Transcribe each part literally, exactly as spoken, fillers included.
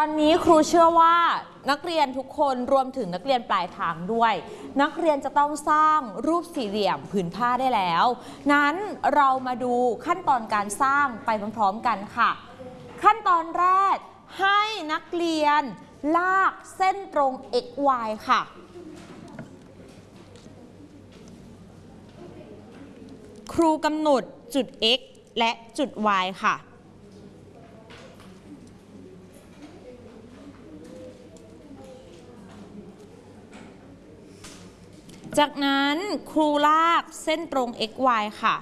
อนนี้ครูเชื่อว่านักเรียนทุกคนรวมถึงนักเรียนปลายทางด้วยนักเรียนจะต้องสร้างรูปสี่เหลี่ยมผืนผ้าได้แล้วนั้นเรามาดูขั้นตอนการสร้างไปพร้อมๆกันค่ะขั้นตอนแรกให้นักเรียนลากเส้นตรง x y ค่ะครูกำหนดจุด x และจุด y ค่ะจากนั้นครูลากเส้นตรง x y ค่ะ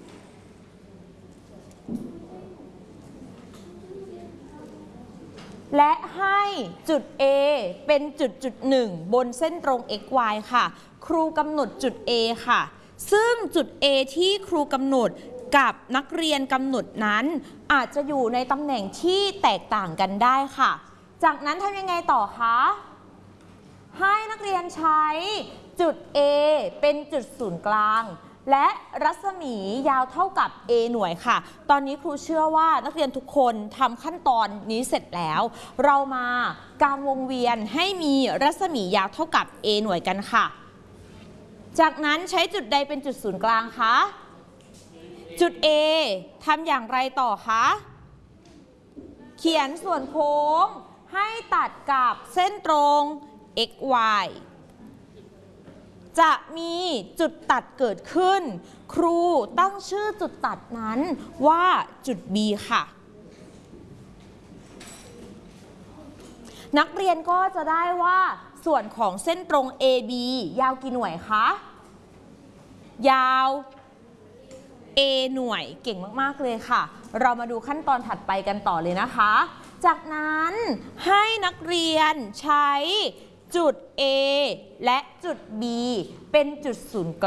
และให้จุด A เป็นจุดจุดหนึ่งบนเส้นตรง x y ค่ะครูกำหนดจุด A ค่ะซึ่งจุด A ที่ครูกำหนดกับนักเรียนกำหนดนั้นอาจจะอยู่ในตำแหน่งที่แตกต่างกันได้ค่ะจากนั้นทำยังไงต่อคะให้นักเรียนใช้จุด A เป็นจุดศูนย์กลางและรัศมียาวเท่ากับ A หน่วยค่ะตอนนี้ครูเชื่อว่านักเรียนทุกคนทำขั้นตอนนี้เสร็จแล้วเรามากางวงเวียนให้มีรัศมียาวเท่ากับ A หน่วยกันค่ะจากนั้นใช้จุดใดเป็นจุดศูนย์กลางคะจุด A ทำอย่างไรต่อคะเขียนส่วนโค้งให้ตัดกับเส้นตรง x y จะมีจุดตัดเกิดขึ้นครูตั้งชื่อจุดตัดนั้นว่าจุด B ค่ะนักเรียนก็จะได้ว่าส่วนของเส้นตรง เอ บี ยาวกี่หน่วยคะยาว A หน่วยเก่งมากๆเลยค่ะเรามาดูขั้นตอนถัดไปกันต่อเลยนะคะจากนั้นให้นักเรียนใช้จุด A และจุด B เป็นจุดศูนย์กล